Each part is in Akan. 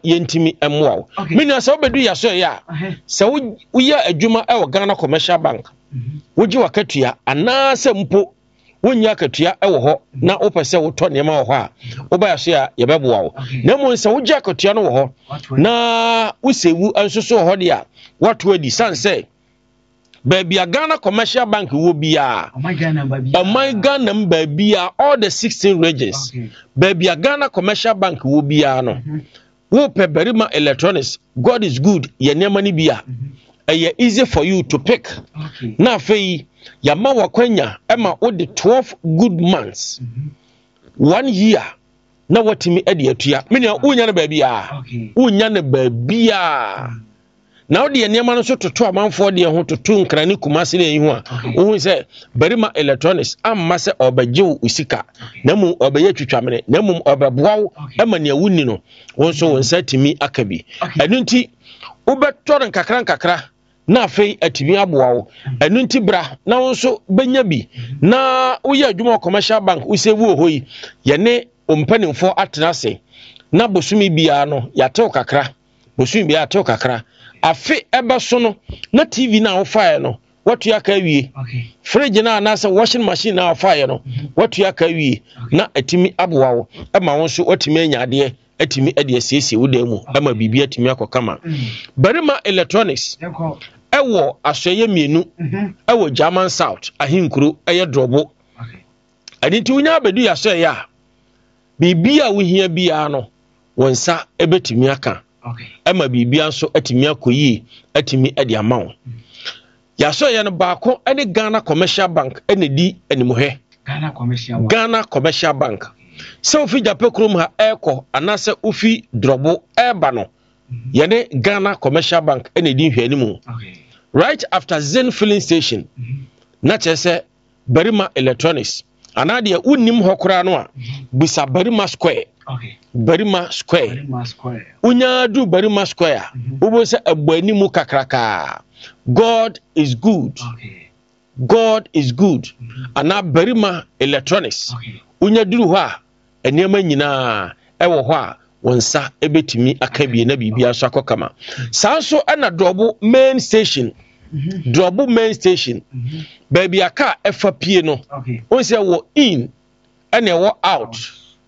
yentimi emwa me nua se obedu yaso ya se wo ya adwuma e wo Ghana Commercial Bank woji wakatua ana se mpo wonya akatua e wo ho na opese wo to nema wo ho a oba yaso ya yebeboa wo na mo se woji akatua no wo ho na wosewu ansoso ho de a wato adi sanse baby Ghana Commercial Bank wo bia my Ghana bia all the 16 regions baby Ghana Commercial Bank wo bia no wo pe Berima Electronics God is good ye nema ni bia easy for you to pick na fei ya ma wakwanya ema wo de 12 good months 1 year na watimi ade atua me ne unya na baabia unya na baabia na wo de nneema no so toto amanfo de ho toto nkrani kumase ne hu a wo se Berima Electronics amma se obajew usika na mu obeye twitwamene na mu obeboaw ema ne awuni no won so won satimi akabi enu nti ubetoro nkakra na afei atimi aboawo enu nti bra na won so benya bi na uye adwuma Commercial Bank usewu hoyi ye ne ompanimfo atenase na bosumi bia no yatew kakra bosumi bia yatew kakra afi ebe so no na TV na ofae no watu ya ka wie fridge na anasa washing machine na ofae no watu ya ka wie na atimi aboawo ema won so atimi anyade atimi ade asiesie wo da mu ema bibia atimi akokama Berima Electronics ewo asoye mienu ewo German South ahinkuro eye drobo adinti unya bedu ya so ya bibia wo hia bia no wonsa ebetimi aka ema bibia so atimi akoyi atimi ade amawo ya so ya no baako ene Ghana Commercial Bank ene di animuhe Ghana Commercial Bank so ofi jape krom ha eko anase ofi drobo eba no yene Ghana Commercial Bank ene di hwani mu right after Zen filling station na chese Berima Electronics anade unnim hokora no a bisa Berima Square Berima Square unya du Berima Square ubo se agbani mu kakraka God is good God is good ana Berima Electronics unya duru ho a enema nyina ewo ho a wonsa ebetimi akabie na bibia so akokama sanso ana drobo main station drobo main station baby aka efa pie no on say wo in ana wo out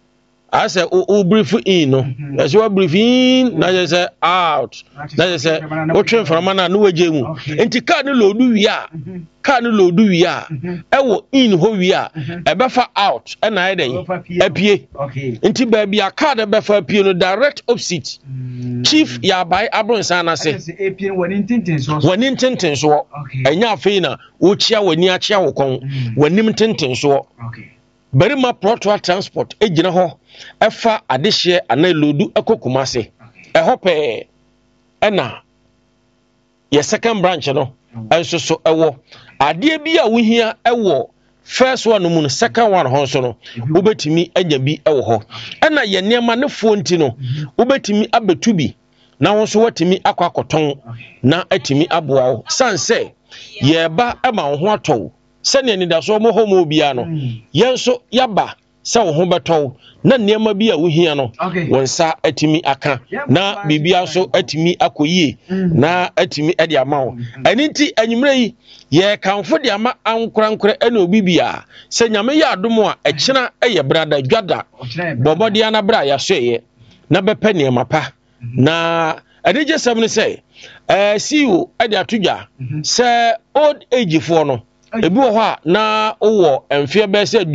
I say o brief in no as you brief in na just say out na just say o train from na no waje mu enti car no lodu wi a car no lodu wi a e wo in ho wi a e be fa out e na eden apie enti baby a car be fa apie no direct opposite chief ya bai abronsa na say apie wani tintin so enya afei na wo chia wani a chia wo kon wani tintin so Berima Protoa Transport ejina ho efa adehye ana lodu ekokumase ehope ena ye second branch no enso so ewo ade bi a wohia ewo first one mu no second one ho so no ubetimi anya bi ewo ho ena ye niema ne fonti no ubetimi abetubi na won so watimi akwakoton na atimi aboawo sanse ye ba ema ho ato sene ni da so mo homo bia no yenso yaba se wo ho beto na niema bi a wohia no wonsa atimi aka na bibia so atimi akoyie na atimi ade amawo aninti anyumre yi ye kanfo de ama ankorankora ene obi bia se nyame ya adomo a ekina eye brada dwada bobode ana bra ya so ye na bepa niema pa na adeje sam ne se CEO ade atudwa se old age for no ebi wo ha na wo emfie be se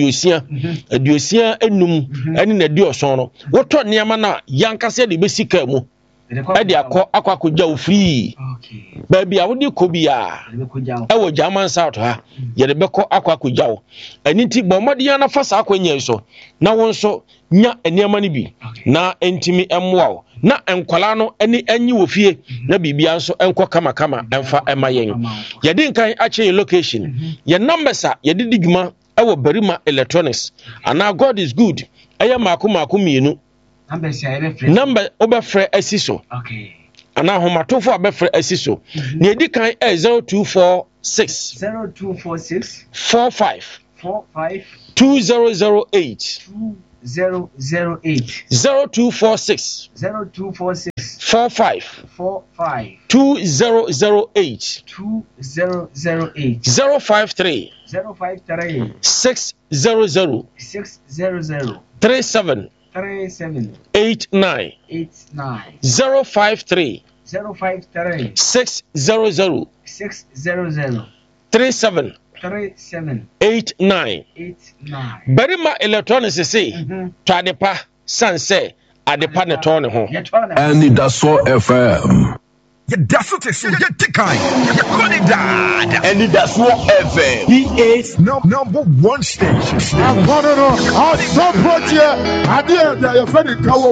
aduosia enum ene na dioson no woto niema na yankase de besika mu e de akwa wo free baby a wodi ko bia e wo German South ha ye de beko akwa wo aninti bomode yana fasa akwanya so na wonso nya eniema ni bi na entimi emwa na enkwala no eni anyi wo fie na bibia nso enko kama emfa emayen ye din kan ache location ye numbers a ye didiguma ewo Berima Electronics ana God is good eye mako mienu number obefre asiso ana homatofo abefre asiso na edi kan 0246 45 2008 008 0246 45 2008 053 600 37 89 053 600 37 89 Berima electronics say to adepa sanse adepa ne ton ho and that's so FM. That's what it's your tikai. And that's what FM. He is number one station. I'm going to know. I'll support you. I did that. You're